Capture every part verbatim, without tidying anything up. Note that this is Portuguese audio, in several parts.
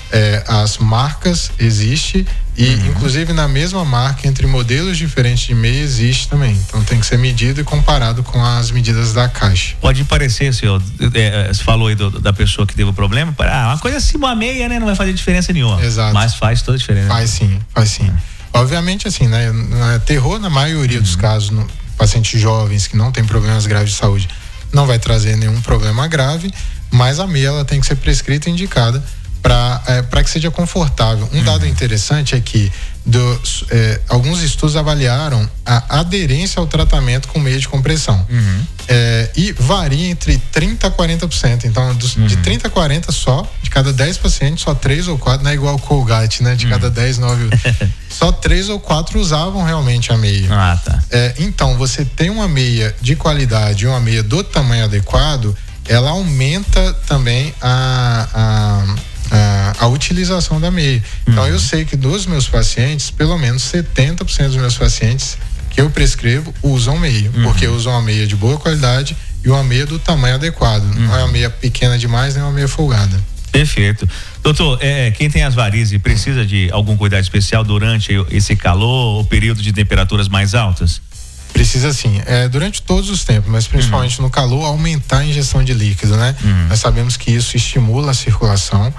é, as marcas existem e uhum. inclusive na mesma marca, entre modelos diferentes de meia existe também. Então tem que ser medido e comparado com as medidas da caixa. Pode parecer, senhor, é, você falou aí do, da pessoa que teve o problema, ah, uma coisa assim, uma meia, né? Não vai fazer diferença nenhuma. Exato. Mas faz toda a diferença. Faz sim, faz sim. Uhum. Obviamente assim, né? Terror na maioria uhum. dos casos, no, pacientes jovens que não têm problemas graves de saúde, não vai trazer nenhum problema grave, mas a meia ela tem que ser prescrita e indicada para é, para que seja confortável. Um uhum. dado interessante é que do, é, alguns estudos avaliaram a aderência ao tratamento com meia de compressão uhum. é, e varia entre trinta a quarenta por cento. Então dos, uhum. de trinta a quarenta só, de cada dez pacientes, só três ou quatro, não é igual ao Colgate, né? De uhum. cada dez, nove, só três ou quatro usavam realmente a meia. Ah, tá. É, então você tem uma meia de qualidade e uma meia do tamanho adequado, ela aumenta também a, a A, a utilização da meia. Então uhum. eu sei que dos meus pacientes, pelo menos setenta por cento dos meus pacientes que eu prescrevo usam meia, uhum. porque usam uma meia de boa qualidade e uma meia do tamanho adequado. Uhum. Não é uma meia pequena demais, nem uma meia folgada. Perfeito. Doutor, é, quem tem as varizes precisa de algum cuidado especial durante esse calor ou período de temperaturas mais altas? Precisa sim, é, durante todos os tempos, mas principalmente uhum. no calor, aumentar a injeção de líquido, né? Uhum. Nós sabemos que isso estimula a circulação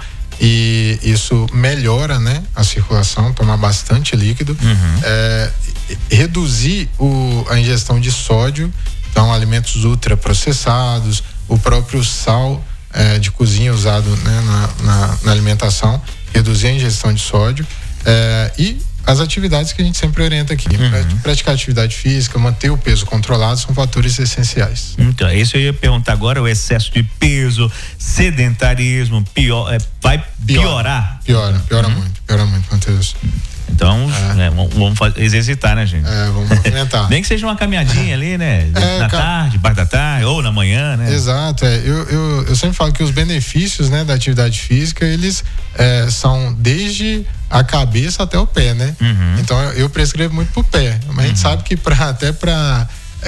e isso melhora, né, a circulação, tomar bastante líquido, uhum. é, reduzir o, a ingestão de sódio, então alimentos ultraprocessados, o próprio sal é, de cozinha usado, né, na, na, na alimentação, reduzir a ingestão de sódio é, e as atividades que a gente sempre orienta aqui, uhum. praticar atividade física, manter o peso controlado são fatores essenciais. Então, isso eu ia perguntar agora, o excesso de peso, sedentarismo, pior, é, vai piorar? Piora, piora uhum. muito, piora muito, Matheus. Então, é. né, vamos fazer, exercitar, né, gente? É, vamos movimentar. Nem que seja uma caminhadinha ali, né? É, na ca... tarde, parte da tarde, ou na manhã, né? Exato, é. Eu, eu, eu sempre falo que os benefícios, né, da atividade física, eles é, são desde a cabeça até o pé, né? Uhum. Então, eu, eu prescrevo muito pro pé. Mas uhum. a gente sabe que pra, até para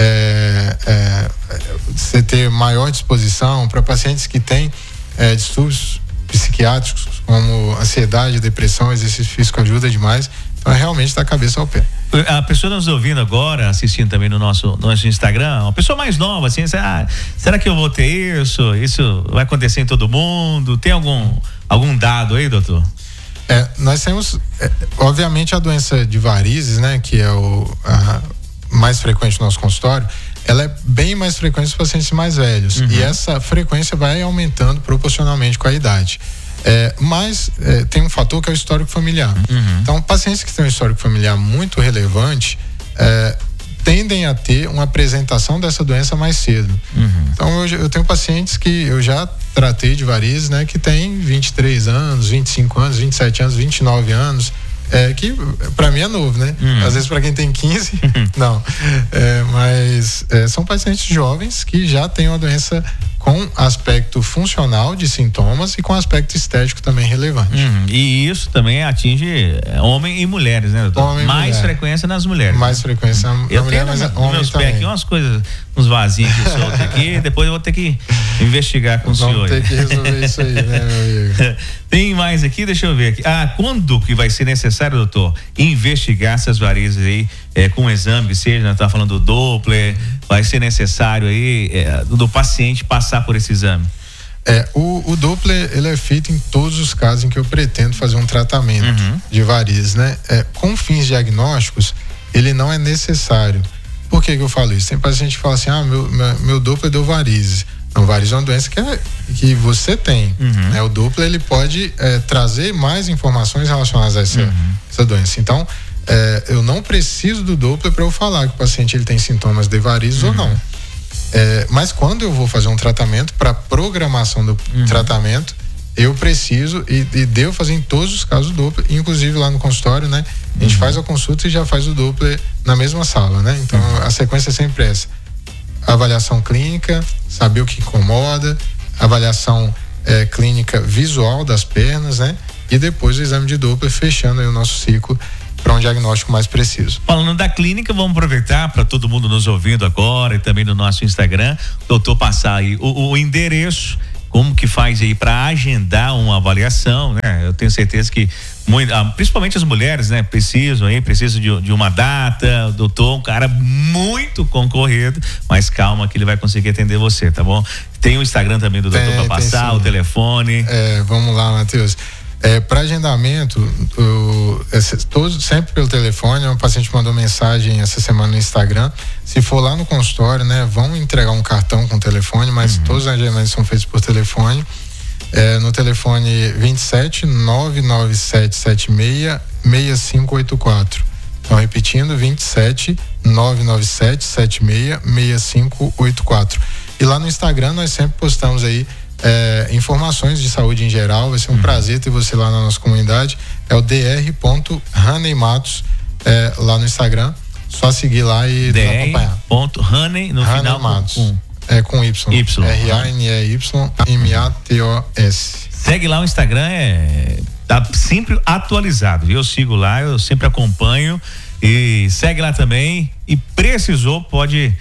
é, é, você ter maior disposição, para pacientes que têm é, distúrbios psiquiátricos, como ansiedade, depressão, exercício físico ajuda demais. Então é realmente da cabeça ao pé. A pessoa nos ouvindo agora, assistindo também no nosso, nosso Instagram, uma pessoa mais nova, assim, ah, será que eu vou ter isso? Isso vai acontecer em todo mundo? Tem algum, algum dado aí, doutor? É, nós temos, é, obviamente, a doença de varizes, né, que é o a, mais frequente no nosso consultório, ela é bem mais frequente nos pacientes mais velhos. Uhum. E essa frequência vai aumentando proporcionalmente com a idade. É, mas é, tem um fator que é o histórico familiar. Uhum. Então, pacientes que têm um histórico familiar muito relevante é, tendem a ter uma apresentação dessa doença mais cedo. Uhum. Então, eu, eu tenho pacientes que eu já tratei de varizes, né, que tem vinte e três anos, vinte e cinco anos, vinte e sete anos, vinte e nove anos. É, que para mim é novo, né? Uhum. Às vezes para quem tem quinze, não. É, mas é, são pacientes jovens que já têm uma doença com aspecto funcional de sintomas e com aspecto estético também relevante. Uhum. E isso também atinge homem e mulheres, né, doutor? Homem Mais mulher. frequência nas mulheres. Mais né? frequência na eu mulher, tenho mas nos homem meus também. pés aqui umas coisas, uns vasinhos que soltam aqui, depois eu vou ter que investigar com Vamos o senhor. Vamos ter que resolver isso aí, né, meu amigo? Tem mais aqui, deixa eu ver aqui. Ah, quando que vai ser necessário, doutor, investigar essas varizes aí é, com um exame, seja, nós tá falando do Doppler, vai ser necessário aí é, do paciente passar por esse exame? É, o, o Doppler, ele é feito em todos os casos em que eu pretendo fazer um tratamento uhum. de varizes, né? É, com fins diagnósticos, ele não é necessário. Por que que eu falo isso? Tem paciente que fala assim, ah, meu, meu, meu Doppler deu varizes. Não, varizes é uma doença que, é, que você tem, uhum. né? O Doppler, ele pode é, trazer mais informações relacionadas a essa, uhum. essa doença. Então, é, eu não preciso do Doppler para eu falar que o paciente ele tem sintomas de varizes uhum. ou não. É, mas quando eu vou fazer um tratamento, para programação do uhum. tratamento, eu preciso e, e devo fazer em todos os casos o Doppler, inclusive lá no consultório, né? A gente uhum. faz a consulta e já faz o Doppler na mesma sala, né? Então uhum. a sequência é sempre essa: avaliação clínica, saber o que incomoda, avaliação é, clínica visual das pernas, né? E depois o exame de Doppler, fechando aí o nosso ciclo para um diagnóstico mais preciso. Falando da clínica, vamos aproveitar para todo mundo nos ouvindo agora e também no nosso Instagram, doutor, passar aí o, o endereço como que faz aí para agendar uma avaliação, né? Eu tenho certeza que muito, principalmente as mulheres, né? Precisam aí, precisam de, de uma data. O doutor, um cara muito concorrido, mas calma que ele vai conseguir atender você, tá bom? Tem o Instagram também do doutor para passar, o telefone. É, vamos lá, Matheus. É, para agendamento, o, esse, todos, sempre pelo telefone. Um paciente mandou mensagem essa semana no Instagram. Se for lá no consultório, né, vão entregar um cartão com telefone, mas uhum. todos os agendamentos são feitos por telefone. É, no telefone vinte e sete, nove nove sete sete seis, seis cinco oito quatro. Então, repetindo, vinte e sete, nove nove sete sete seis, seis cinco oito quatro. E lá no Instagram nós sempre postamos aí É, informações de saúde em geral. Vai ser um uhum. prazer ter você lá na nossa comunidade. É o dr ponto haney matos é, lá no Instagram. Só seguir lá e acompanhar. Ponto haney no Haney final Matos. Com, com. É com Y. Y. R A N E Y M A T O S. Segue lá o Instagram, é tá sempre atualizado. Eu sigo lá, eu sempre acompanho. E segue lá também. E precisou, pode.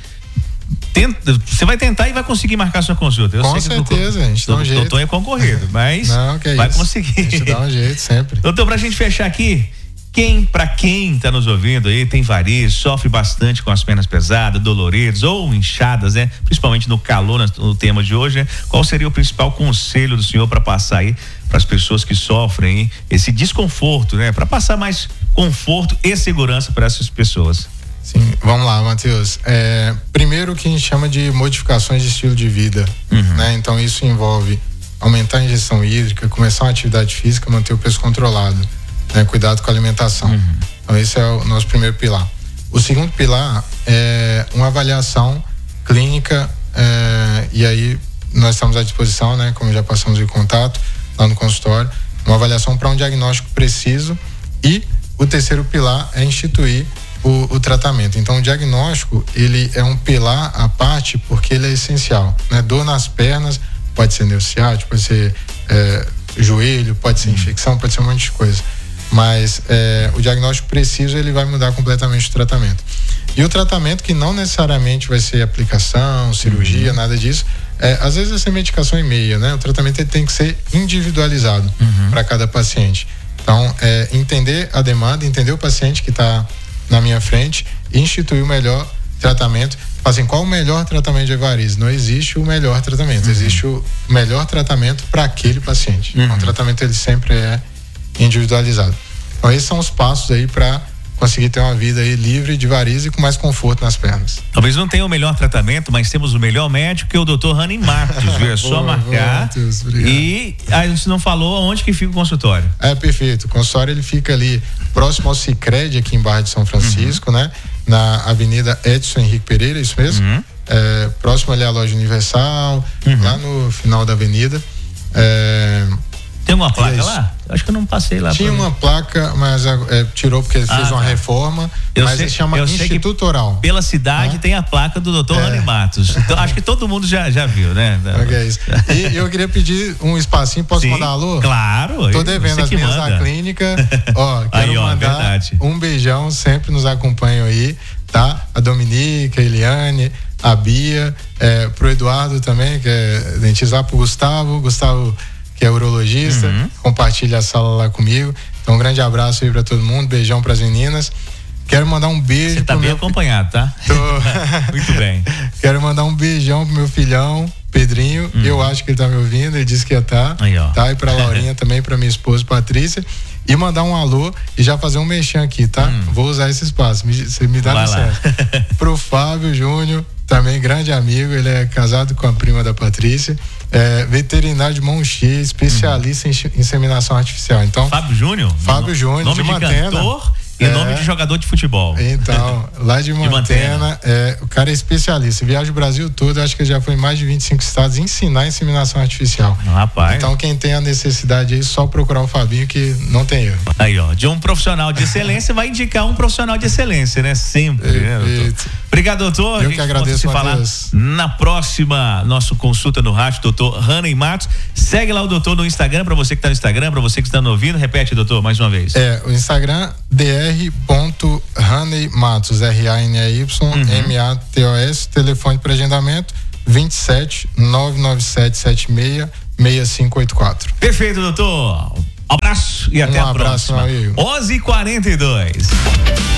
Tenta, você vai tentar e vai conseguir marcar sua consulta. Eu Com sei certeza, que a gente dá um jeito. O doutor é concorrido, mas Não, que é vai isso. conseguir. A gente dá um jeito sempre. Doutor, pra gente fechar aqui, quem, pra quem tá nos ouvindo aí, tem varizes, sofre bastante com as pernas pesadas, doloridas ou inchadas, né? Principalmente no calor, no tema de hoje, né? Qual seria o principal conselho do senhor para passar aí para as pessoas que sofrem hein? esse desconforto, né? Para passar mais conforto e segurança para essas pessoas? Sim, vamos lá, Matheus. É, primeiro, o que a gente chama de modificações de estilo de vida, uhum. né? Então isso envolve aumentar a ingestão hídrica, começar uma atividade física, manter o peso controlado, né? Cuidado com a alimentação. Uhum. Então esse é o nosso primeiro pilar. O segundo pilar é uma avaliação clínica, é, e aí nós estamos à disposição, né? Como já passamos em contato lá no consultório, uma avaliação para um diagnóstico preciso. E o terceiro pilar é instituir O, o tratamento. Então, o diagnóstico, ele é um pilar à parte porque ele é essencial, né? Dor nas pernas, pode ser nervo ciático, pode ser é, joelho, pode ser uhum. infecção, pode ser um monte de coisa. Mas é, o diagnóstico preciso, ele vai mudar completamente o tratamento. E o tratamento, que não necessariamente vai ser aplicação, cirurgia, uhum. nada disso, é, às vezes vai ser medicação e meia, né? O tratamento ele tem que ser individualizado uhum. para cada paciente. Então, é, entender a demanda, entender o paciente que está na minha frente e instituir o melhor tratamento. Assim, qual o melhor tratamento de varizes? Não existe o melhor tratamento, uhum. existe o melhor tratamento para aquele paciente. Uhum. Então, o tratamento ele sempre é individualizado. Então, esses são os passos aí para conseguir ter uma vida aí livre de varizes e com mais conforto nas pernas. Talvez não tenha o melhor tratamento, mas temos o melhor médico, que é o doutor Haney Matos, viu? É só boa, marcar. Boa, Deus, e a gente não falou onde que fica o consultório. É, perfeito. O consultório ele fica ali próximo ao Sicredi, aqui em Barra de São Francisco, uhum. né? Na Avenida Edson Henrique Pereira, isso mesmo? Uhum. É, próximo ali à Loja Universal, uhum. lá no final da avenida. É, Tem uma placa é lá? Acho que eu não passei lá. Tinha uma placa, mas é, tirou porque ele ah, fez uma tá. reforma, eu mas sei, ele chama Instituto Oral. Pela cidade ah. tem a placa do doutor é. Haney Matos. Então, acho que todo mundo já, já viu, né? Okay, isso. E eu queria pedir um espacinho, posso Sim, mandar alô? Claro. Tô devendo as minhas da clínica. Ó, quero aí, ó, mandar verdade. um beijão, sempre nos acompanham aí, tá? A Dominica, a Eliane, a Bia, é, pro Eduardo também, que é dentista, pro Gustavo, Gustavo que é urologista, uhum. compartilha a sala lá comigo. Então, um grande abraço aí pra todo mundo, beijão pras meninas. Quero mandar um beijo. Você tá bem meu... acompanhado, tá? Tô... Muito bem. Quero mandar um beijão pro meu filhão, Pedrinho. Uhum. Eu acho que ele tá me ouvindo, ele disse que ia tá. Aí, ó. Tá? E pra Laurinha também, pra minha esposa, Patrícia. E mandar um alô e já fazer um mexão aqui, tá? Hum. Vou usar esse espaço. Você me, me dá licença. Pro Fábio Júnior, também grande amigo, ele é casado com a prima da Patrícia. É, veterinário de mão cheia, especialista uhum. em inseminação artificial. Então, Fábio Júnior? Fábio Júnior, nome de, de Mantena. Cantor e é, nome de jogador de futebol. Então, lá de Mantena, de Mantena. É, o cara é especialista. Viaja o Brasil todo, acho que já foi em mais de vinte e cinco estados ensinar inseminação artificial. Rapaz. Então, quem tem a necessidade aí, só procurar o Fabinho, que não tem erro. Aí, ó, de um profissional de excelência vai indicar um profissional de excelência, né? Sempre, é, né, doutor? Obrigado, doutor. Eu que agradeço, se falar na próxima nossa consulta no rádio, doutor Haney Matos. Segue lá o doutor no Instagram, para você que está no Instagram, para você que está no ouvindo. Repete, doutor, mais uma vez. É, o Instagram, dr ponto haney matos, R A N E Y M A T O S, telefone para agendamento vinte e sete, nove nove sete sete seis, seis cinco oito quatro. Perfeito, doutor. Um abraço e até um a abraço, próxima. onze e quarenta e dois.